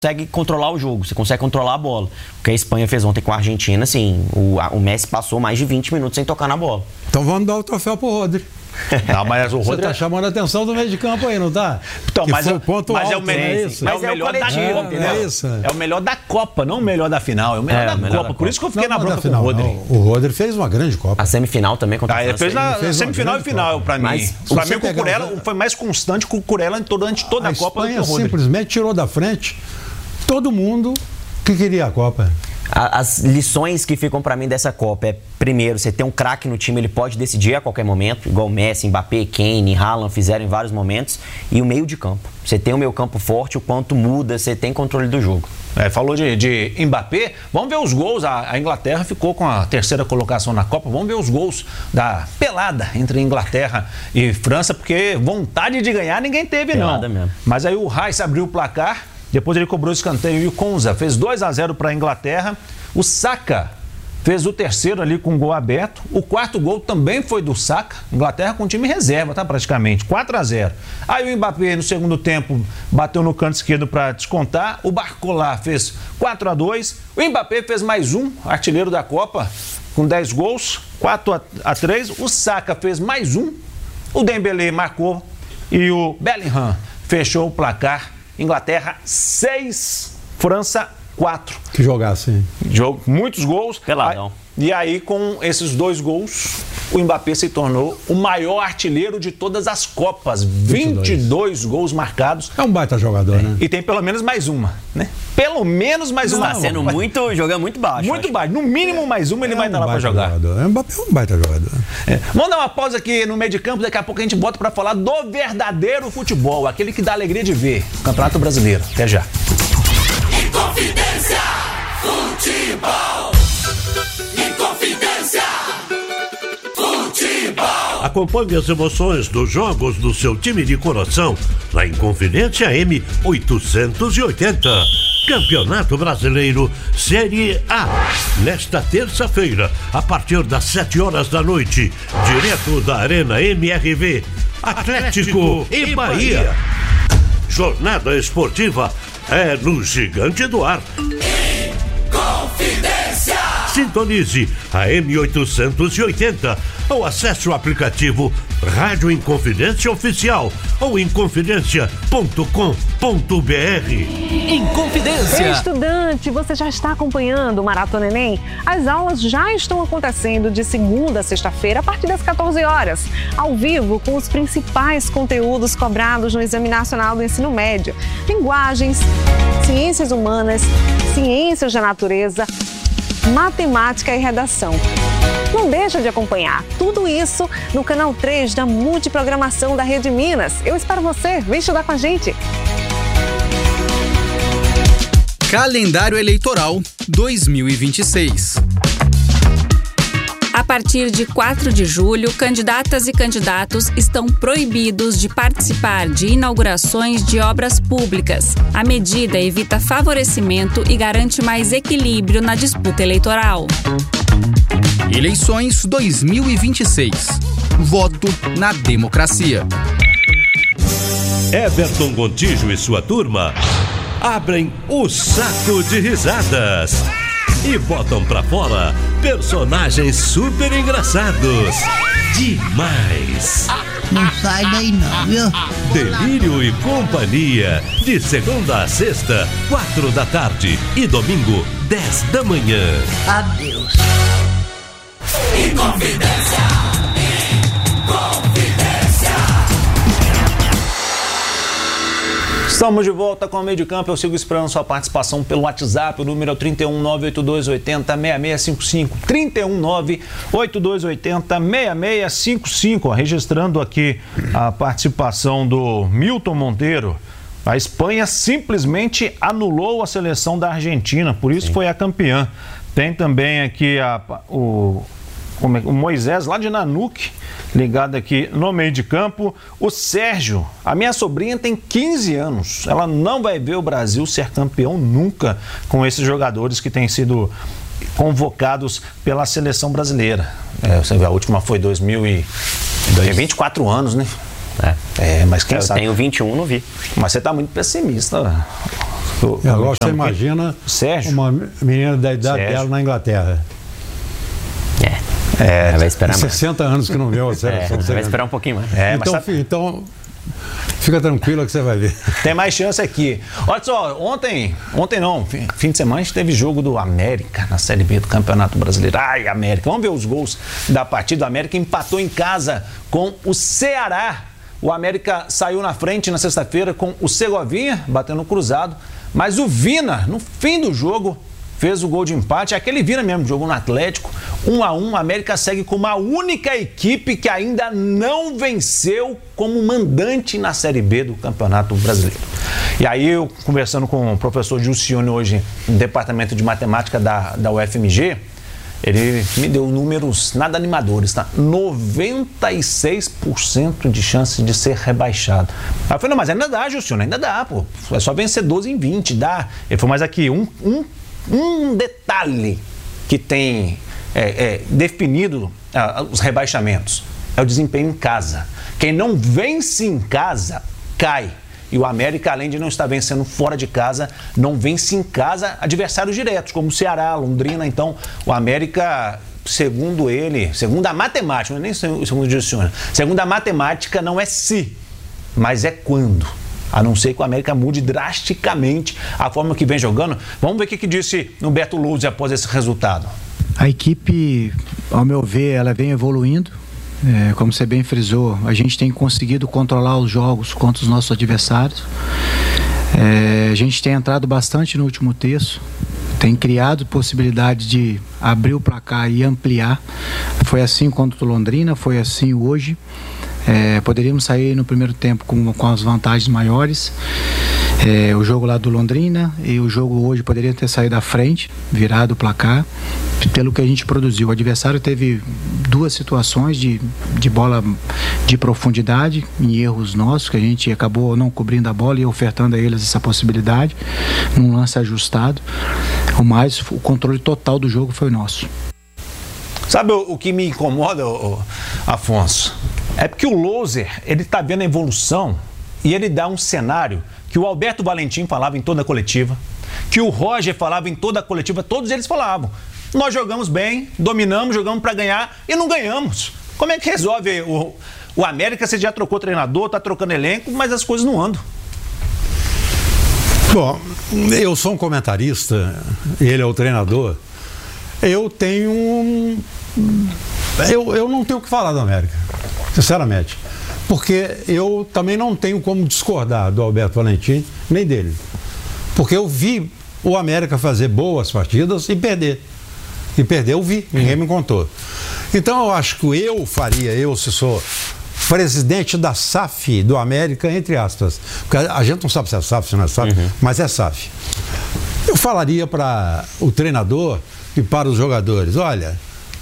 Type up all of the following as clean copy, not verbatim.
consegue controlar o jogo, você consegue controlar a bola. O que a Espanha fez ontem com a Argentina, assim, o Messi passou mais de 20 minutos sem tocar na bola. Então vamos dar o troféu pro Rodri. Não, mas o Rodri... Você tá chamando a atenção do meio de campo aí, não tá? Então, mas é o ponto alto, é o melhor, é isso? Mas é o melhor da Copa, é isso. É o melhor da Copa, não o melhor da final. É o melhor da Copa. Por isso que eu fiquei na bronca com o Rodri. O Rodri fez uma grande Copa. A semifinal também contra a Ele fez na semifinal e final, pra mim. Mas pra mim, o Cucurella foi mais constante que o Cucurella durante toda a Copa do que o Rodri. Simplesmente tirou da frente todo mundo que queria a Copa. As lições que ficam para mim dessa Copa é, primeiro, você tem um craque no time, ele pode decidir a qualquer momento, igual Messi, Mbappé, Kane, Haaland fizeram em vários momentos, e o meio de campo. Você tem o meio campo forte, o quanto muda, você tem controle do jogo. Falou de Mbappé, vamos ver os gols. A Inglaterra ficou com a terceira colocação na Copa. Vamos ver os gols da pelada entre Inglaterra e França, porque vontade de ganhar ninguém teve, pelada não. Mesmo. Mas aí o Rice abriu o placar. Depois ele cobrou o escanteio e o Konza fez 2-0 para a Inglaterra. O Saka fez o terceiro ali com um gol aberto. O quarto gol também foi do Saka. Inglaterra com time reserva, tá? Praticamente. 4-0. Aí o Mbappé, no segundo tempo, bateu no canto esquerdo para descontar. O Barcola fez 4-2. O Mbappé fez mais um, artilheiro da Copa, com 10 gols. 4-3. O Saka fez mais um. O Dembélé marcou. E o Bellingham fechou o placar. Inglaterra 6, França 4. Que jogasse, hein? Muitos gols. Peladão. E aí, com esses 2 gols, o Mbappé se tornou o maior artilheiro de todas as Copas. 22 gols marcados. É um baita jogador, né? E tem pelo menos mais uma, né? Pelo menos mais uma. Está sendo jogando muito baixo. Muito baixo. No mínimo mais uma ele vai estar lá para jogar. O Mbappé é um baita jogador. Vamos dar uma pausa aqui no meio de campo. Daqui a pouco a gente volta para falar do verdadeiro futebol. Aquele que dá alegria de ver. Campeonato Brasileiro. Até já. Inconfidência Futebol. Inconfidência Futebol. Acompanhe as emoções dos jogos do seu time de coração na Inconfidência M880. Campeonato Brasileiro Série A. Nesta terça-feira, a partir das 7 horas da noite, direto da Arena MRV, Atlético e Bahia. Jornada esportiva é no Gigante do Ar. Inconfidência. Sintonize a M880 ou acesse o aplicativo Rádio Inconfidência Oficial ou inconfidencia.com.br. Inconfidência. Estudante, você já está acompanhando o Maratona Enem? As aulas já estão acontecendo de segunda a sexta-feira a partir das 14 horas, ao vivo com os principais conteúdos cobrados no Exame Nacional do Ensino Médio: linguagens, ciências humanas, ciências da natureza, matemática e redação. Não deixa de acompanhar tudo isso no canal 3 da Multiprogramação da Rede Minas. Eu espero você, vem estudar com a gente. Calendário Eleitoral 2026. A partir de 4 de julho, candidatas e candidatos estão proibidos de participar de inaugurações de obras públicas. A medida evita favorecimento e garante mais equilíbrio na disputa eleitoral. Eleições 2026. Voto na democracia. Everton Gontijo e sua turma abrem o saco de risadas e botam pra fora personagens super engraçados. Demais! Não sai daí não, viu? Delírio e Companhia, de segunda a sexta, 4 da tarde e domingo, 10 da manhã. Adeus. Inconfidência. Estamos de volta com o Meio de Campo. Eu sigo esperando sua participação pelo WhatsApp. O número é 31982806655. 31982806655. Registrando aqui a participação do Milton Monteiro. A Espanha simplesmente anulou a seleção da Argentina, por isso foi a campeã. Tem também aqui o Moisés, lá de Nanuque, ligado aqui no meio de campo. O Sérgio, a minha sobrinha tem 15 anos. Ela não vai ver o Brasil ser campeão nunca com esses jogadores que têm sido convocados pela seleção brasileira. Você vê, a última foi 24 anos, né? Mas quem sabe? Eu tenho 21, não vi. Mas você está muito pessimista. E agora você imagina Sérgio. uma menina da idade Sérgio. dela na Inglaterra. Vai esperar mais. 60 anos que não viu a seleção. Vai esperar um pouquinho mais. Então, fica tranquilo que você vai ver. Tem mais chance aqui. Olha só, ontem não, fim de semana a gente teve jogo do América na Série B do Campeonato Brasileiro. Ai, América. Vamos ver os gols da partida. O América empatou em casa com o Ceará. O América saiu na frente na sexta-feira com o Segovinha, batendo no cruzado. Mas o Vina, no fim do jogo, fez o gol de empate. Aquele Vina mesmo, jogou no Atlético. 1-1, a América segue como a única equipe que ainda não venceu como mandante na Série B do Campeonato Brasileiro. E aí, eu conversando com o professor Gilcione hoje, no Departamento de Matemática da UFMG, ele me deu números nada animadores, tá? 96% de chance de ser rebaixado. Aí eu falei, não, mas ainda dá, Gilcione, ainda dá, pô. É só vencer 12 em 20, dá. Ele falou, mas aqui, um detalhe que tem definido os rebaixamentos é o desempenho em casa. Quem não vence em casa, cai. E o América, além de não estar vencendo fora de casa, não vence em casa adversários diretos, como o Ceará, Londrina. Então, o América, segundo ele, segundo a matemática, não é nem segundo o Gilcione, segundo a matemática, não é se, mas é quando. A não ser que o América mude drasticamente a forma que vem jogando. Vamos ver o que disse Humberto Luz após esse resultado. A equipe, ao meu ver, ela vem evoluindo. Como você bem frisou, a gente tem conseguido controlar os jogos contra os nossos adversários. A gente tem entrado bastante no último terço, tem criado possibilidade de abrir o placar e ampliar. Foi assim contra o Londrina, foi assim hoje. Poderíamos sair no primeiro tempo com as vantagens maiores. O jogo lá do Londrina e o jogo hoje poderia ter saído à frente, virado o placar, pelo que a gente produziu. O adversário teve duas situações de bola de profundidade, em erros nossos, que a gente acabou não cobrindo a bola e ofertando a eles essa possibilidade, num lance ajustado. O controle total do jogo foi nosso. Sabe o que me incomoda, Afonso? É porque o Loser, ele tá vendo a evolução e ele dá um cenário que o Alberto Valentim falava em toda a coletiva, que o Roger falava em toda a coletiva, todos eles falavam. Nós jogamos bem, dominamos, jogamos para ganhar e não ganhamos. Como é que resolve o América? Você já trocou treinador, tá trocando elenco, mas as coisas não andam. Bom, eu sou um comentarista, ele é o treinador. Eu não tenho o que falar do América, sinceramente. Porque eu também não tenho como discordar do Alberto Valentim, nem dele. Porque eu vi o América fazer boas partidas e perder. E perder eu vi, ninguém me contou. Então eu acho que eu se sou presidente da SAF do América, entre aspas. Porque a gente não sabe se é SAF, se não é SAF, mas é SAF. Eu falaria para o treinador e para os jogadores, olha,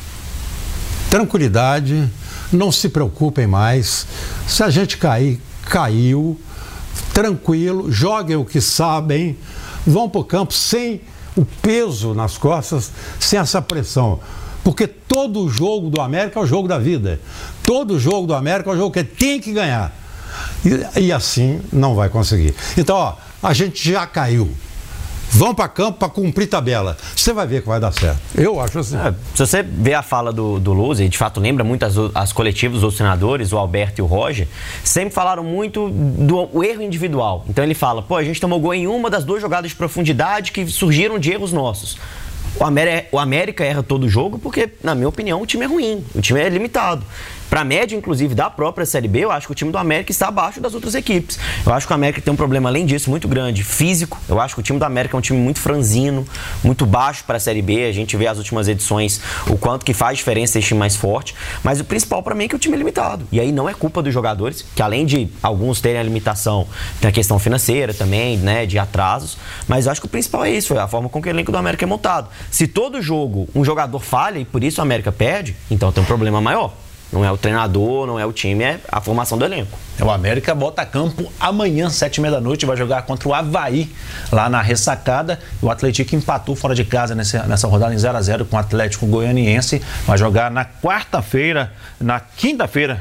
tranquilidade, não se preocupem mais, se a gente cair, caiu, tranquilo, joguem o que sabem, vão para o campo sem o peso nas costas, sem essa pressão, porque todo jogo do América é o jogo da vida, todo jogo do América é o jogo que tem que ganhar, e assim não vai conseguir. Então, a gente já caiu. Vão para campo para cumprir tabela. Você vai ver que vai dar certo. Eu acho assim. Se você vê a fala do Luz, e de fato lembra muito as coletivas dos treinadores, o Alberto e o Roger, sempre falaram muito do erro individual. Então ele fala, a gente tomou gol em uma das duas jogadas de profundidade que surgiram de erros nossos. O América erra todo o jogo porque, na minha opinião, o time é ruim, o time é limitado. Para a média, inclusive, da própria Série B, eu acho que o time do América está abaixo das outras equipes. Eu acho que o América tem um problema, além disso, muito grande, físico. Eu acho que o time do América é um time muito franzino, muito baixo para a Série B. A gente vê as últimas edições o quanto que faz diferença esse time mais forte. Mas o principal para mim é que o time é limitado. E aí não é culpa dos jogadores, que além de alguns terem a limitação, tem a questão financeira também, né, de atrasos. Mas eu acho que o principal é isso, é a forma com que o elenco do América é montado. Se todo jogo um jogador falha e por isso o América perde, então tem um problema maior. Não é o treinador, não é o time, é a formação do elenco. O América bota a campo amanhã, 7h30 da noite, vai jogar contra o Avaí, lá na Ressacada. O Atlético empatou fora de casa nessa rodada em 0-0 com o Atlético Goianiense. Vai jogar na quinta-feira,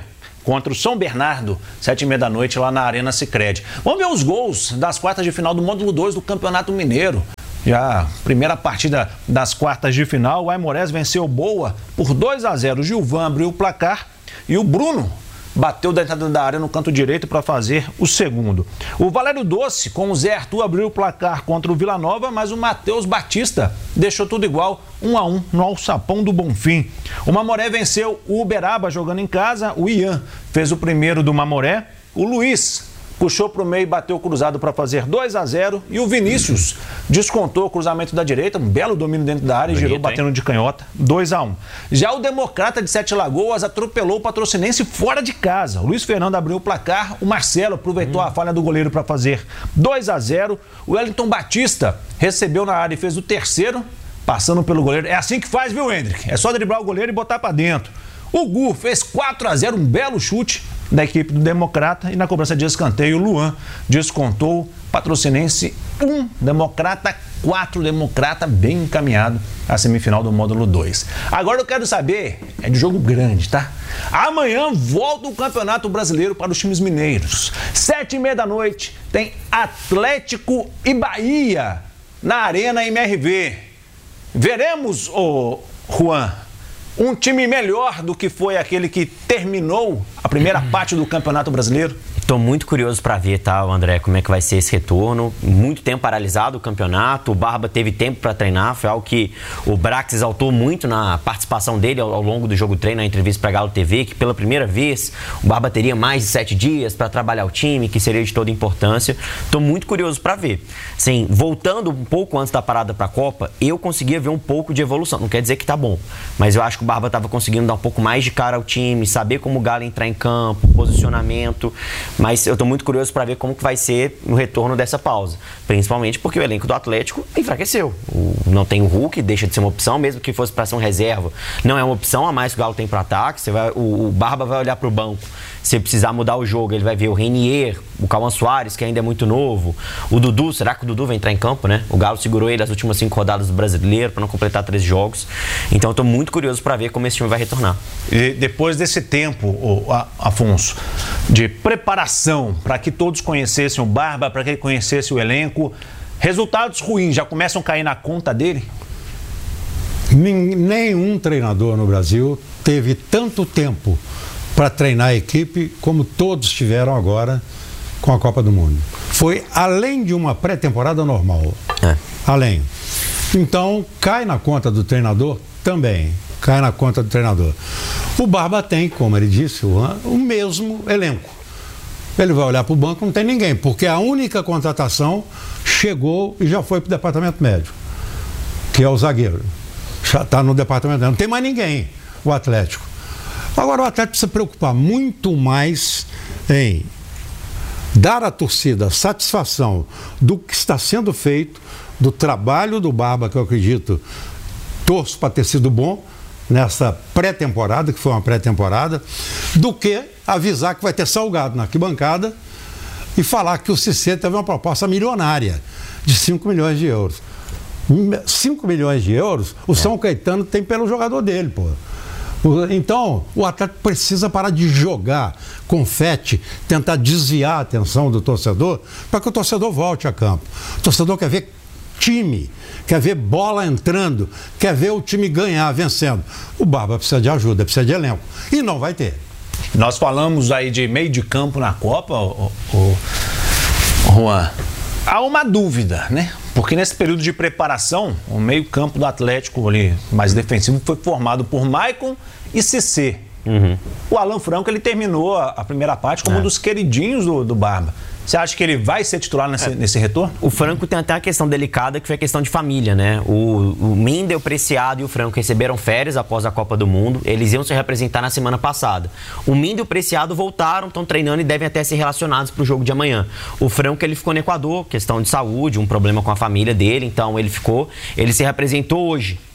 contra o São Bernardo, 7h30 da noite, lá na Arena Sicredi. Vamos ver os gols das quartas de final do módulo 2 do Campeonato Mineiro. Já primeira partida das quartas de final, o Aimorés venceu o Boa por 2-0. O Gilvan abriu o placar e o Bruno bateu da entrada da área no canto direito para fazer o segundo. O Valério Doce, com o Zé Arthur, abriu o placar contra o Vila Nova, mas o Matheus Batista deixou tudo igual, 1-1 no Alçapão do Bonfim. O Mamoré venceu o Uberaba jogando em casa, o Ian fez o primeiro do Mamoré, o Luiz puxou para o meio e bateu cruzado para fazer 2-0 e o Vinícius descontou o cruzamento da direita, um belo domínio dentro da área e girou batendo de canhota, 2-1. Já o Democrata de Sete Lagoas atropelou o Patrocinense fora de casa. O Luiz Fernando abriu o placar, o Marcelo aproveitou a falha do goleiro para fazer 2-0. O Wellington Batista recebeu na área e fez o terceiro, passando pelo goleiro. É assim que faz, viu, Hendrick? É só driblar o goleiro e botar para dentro. O Gu fez 4-0, um belo chute da equipe do Democrata, e na cobrança de escanteio o Luan descontou. Patrocinense 1, Democrata 4, Democrata bem encaminhado à semifinal do módulo 2. Agora eu quero saber, é de jogo grande, tá? Amanhã volta o Campeonato Brasileiro para os times mineiros. 7h30 da noite tem Atlético e Bahia na Arena MRV. Veremos, Juan, um time melhor do que foi aquele que terminou a primeira parte do Campeonato Brasileiro? Estou muito curioso para ver, tá, André, como é que vai ser esse retorno. Muito tempo paralisado o campeonato, o Barba teve tempo para treinar, foi algo que o Brax exaltou muito na participação dele ao longo do jogo treino, na entrevista para a Galo TV, que pela primeira vez o Barba teria mais de 7 dias para trabalhar o time, que seria de toda importância. Estou muito curioso para ver. Sim, voltando um pouco antes da parada para a Copa, eu conseguia ver um pouco de evolução. Não quer dizer que tá bom, mas eu acho que o Barba estava conseguindo dar um pouco mais de cara ao time, saber como o Galo entrar em campo, posicionamento. Mas eu estou muito curioso para ver como que vai ser o retorno dessa pausa. Principalmente porque o elenco do Atlético enfraqueceu. Não tem o Hulk, deixa de ser uma opção, mesmo que fosse para ser um reserva. Não é uma opção a mais que o Galo tem para ataque. O Barba vai olhar para o banco. Se precisar mudar o jogo, ele vai ver o Renier, o Cauã Soares, que ainda é muito novo. O Dudu, será que o Dudu vai entrar em campo, né? O Galo segurou ele as últimas 5 rodadas do Brasileiro para não completar 13 jogos. Então eu estou muito curioso para ver como esse time vai retornar. E depois desse tempo, Afonso, de preparação para que todos conhecessem o Barba, para que ele conhecesse o elenco, resultados ruins já começam a cair na conta dele? Nenhum treinador no Brasil teve tanto tempo para treinar a equipe como todos tiveram agora com a Copa do Mundo. Foi além de uma pré-temporada normal. Além. Então, cai na conta do treinador também. Cai na conta do treinador. O Barba tem, como ele disse, o mesmo elenco. Ele vai olhar para o banco, não tem ninguém, porque a única contratação chegou e já foi para o departamento médico, que é o zagueiro. Já está no departamento médico. Não tem mais ninguém, o Atlético. Agora o Atlético precisa se preocupar muito mais em dar à torcida satisfação do que está sendo feito, do trabalho do Barba, que eu acredito, torço para ter sido bom nessa pré-temporada, que foi uma pré-temporada, do que avisar que vai ter salgado na arquibancada e falar que o Cissé teve uma proposta milionária de 5 milhões de euros. 5 milhões de euros o São Caetano tem pelo jogador dele, pô. Então, o Atlético precisa parar de jogar confete, tentar desviar a atenção do torcedor, para que o torcedor volte a campo. O torcedor quer ver time, quer ver bola entrando, quer ver o time ganhar, vencendo. O Barba precisa de ajuda, precisa de elenco. E não vai ter. Nós falamos aí de meio de campo na Copa, Juan. Há uma dúvida, né? Porque nesse período de preparação, o meio-campo do Atlético ali, mais defensivo, foi formado por Maicon e Cissé. O Alan Franco, ele terminou a primeira parte como um dos queridinhos do Barba. Você acha que ele vai ser titular nesse retorno? O Franco tem até uma questão delicada, que foi a questão de família, né? O Mendel, Preciado e o Franco receberam férias após a Copa do Mundo. Eles iam se representar na semana passada. O Mendel e o Preciado voltaram, estão treinando e devem até ser relacionados para o jogo de amanhã. O Franco, ele ficou no Equador, questão de saúde, um problema com a família dele, então ele se representou hoje.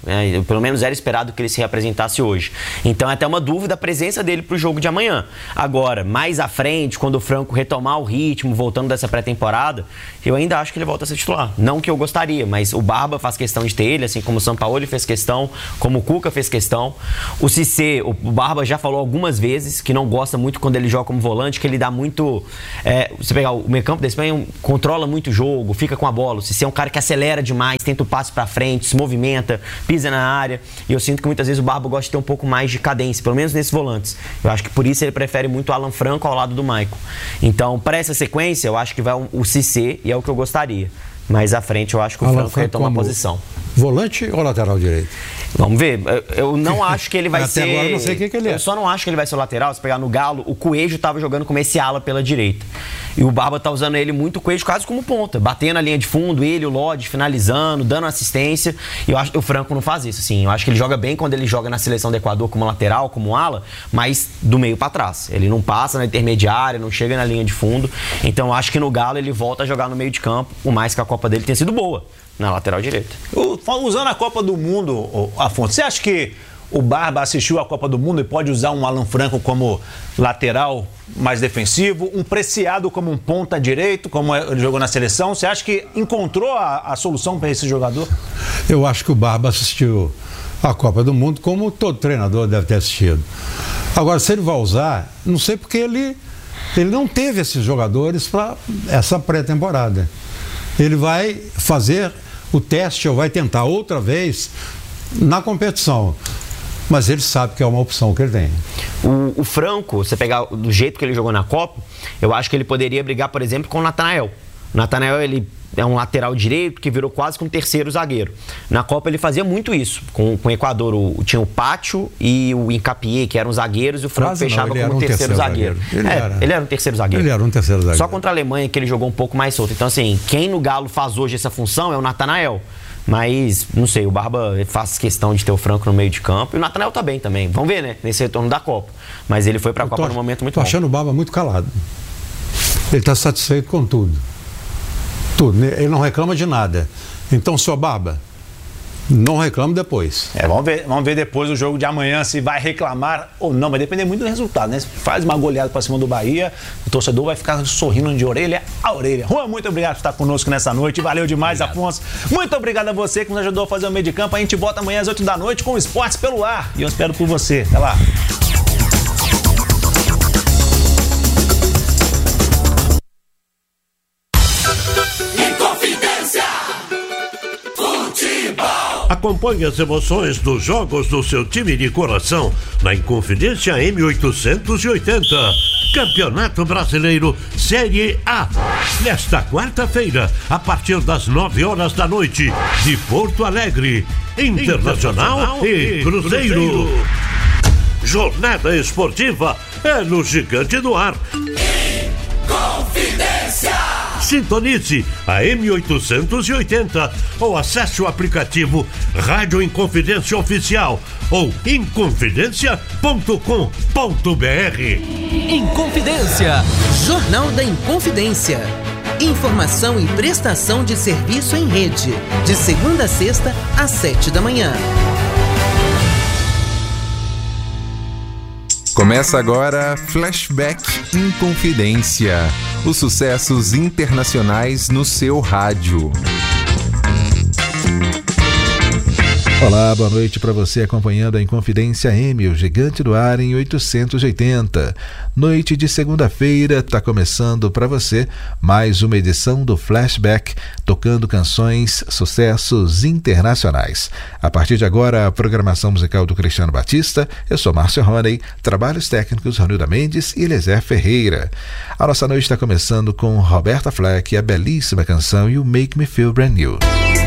né? Pelo menos era esperado que ele se representasse hoje. Então é até uma dúvida a presença dele para o jogo de amanhã. Agora, mais à frente, quando o Franco retomar o ritmo, voltando dessa pré-temporada, eu ainda acho que ele volta a ser titular. Não que eu gostaria, mas o Barba faz questão de ter ele, assim como o Sampaoli fez questão, como o Cuca fez questão. O Cissé, o Barba já falou algumas vezes que não gosta muito quando ele joga como volante, que ele dá muito... você pegar o meio campo da Espanha, controla muito o jogo, fica com a bola. O Cissé é um cara que acelera demais, tenta o passe pra frente, se movimenta, pisa na área. E eu sinto que muitas vezes o Barba gosta de ter um pouco mais de cadência, pelo menos nesses volantes. Eu acho que por isso ele prefere muito o Alan Franco ao lado do Maicon. Então, para essa sequência, eu acho que vai o Cissé e é o que eu gostaria. Mais à frente, eu acho que o Franco retoma a posição. Volante ou lateral direito? Vamos ver. Eu não acho que ele vai ser... Até agora eu não sei quem que ele é. Eu só não acho que ele vai ser o lateral. Se pegar no Galo, o Coelho estava jogando como esse ala pela direita. E o Barba tá usando ele muito, o Coelho quase como ponta. Batendo a linha de fundo, ele, o Lodge, finalizando, dando assistência. E eu acho que o Franco não faz isso, assim. Eu acho que ele joga bem quando ele joga na seleção do Equador como lateral, como ala, mas do meio para trás. Ele não passa na intermediária, não chega na linha de fundo. Então eu acho que no Galo ele volta a jogar no meio de campo, por mais que a Copa dele tenha sido boa. Na lateral direita. Usando a Copa do Mundo, Afonso, você acha que o Barba assistiu a Copa do Mundo e pode usar um Alan Franco como lateral mais defensivo, um Preciado como um ponta direito, como ele jogou na seleção? Você acha que encontrou a solução para esse jogador? Eu acho que o Barba assistiu a Copa do Mundo como todo treinador deve ter assistido. Agora, se ele vai usar, não sei porque ele não teve esses jogadores para essa pré-temporada. Ele vai fazer o teste ou vai tentar outra vez na competição. Mas ele sabe que é uma opção que ele tem. O Franco, você pegar do jeito que ele jogou na Copa, eu acho que ele poderia brigar, por exemplo, com o Natanael. O Natanael, ele é um lateral direito que virou quase que um terceiro zagueiro. Na Copa ele fazia muito isso. Com o Equador tinha o Pátio e o Incapié, que eram zagueiros, e o Franco fechava como terceiro zagueiro. Ele era um terceiro zagueiro. Ele era um terceiro zagueiro. Só contra a Alemanha que ele jogou um pouco mais solto. Então, assim, quem no Galo faz hoje essa função é o Natanael. Mas, não sei, o Barba faz questão de ter o Franco no meio de campo. E o Natanael tá bem também. Vamos ver, né? Nesse retorno da Copa. Mas ele foi pra Copa num momento muito bom. Tô achando o Barba muito calado. Ele tá satisfeito com tudo. Tudo. Ele não reclama de nada. Então, seu Barba, não reclame depois. Vamos ver depois do jogo de amanhã se vai reclamar ou não. Vai depender muito do resultado, né? Se faz uma goleada pra cima do Bahia, o torcedor vai ficar sorrindo de orelha a orelha. Juan, muito obrigado por estar conosco nessa noite. Valeu demais, Afonso. Muito obrigado a você que nos ajudou a fazer o meio de campo. A gente volta amanhã às 8 da noite com o Esportes pelo Ar. E eu espero por você. Até lá. Acompanhe as emoções dos jogos do seu time de coração na Inconfidência M880. Campeonato Brasileiro Série A. Nesta quarta-feira, a partir das 9 horas da noite, de Porto Alegre, Internacional e Cruzeiro. Jornada esportiva é no Gigante do Ar. Inconfidência. Sintonize a M880 ou acesse o aplicativo Rádio Inconfidência Oficial ou inconfidencia.com.br. Inconfidência, Jornal da Inconfidência. Informação e prestação de serviço em rede, de segunda a sexta às 7 da manhã. Começa agora Flashback Inconfidência. Os sucessos internacionais no seu rádio. Olá, boa noite para você acompanhando a Inconfidência M, o Gigante do Ar em 880. Noite de segunda-feira, está começando para você mais uma edição do Flashback, tocando canções, sucessos internacionais. A partir de agora, a programação musical do Cristiano Batista. Eu sou Márcio Roney, trabalhos técnicos Ronilda Mendes e Eliezer Ferreira. A nossa noite está começando com Roberta Flack, a belíssima canção You Make Me Feel Brand New.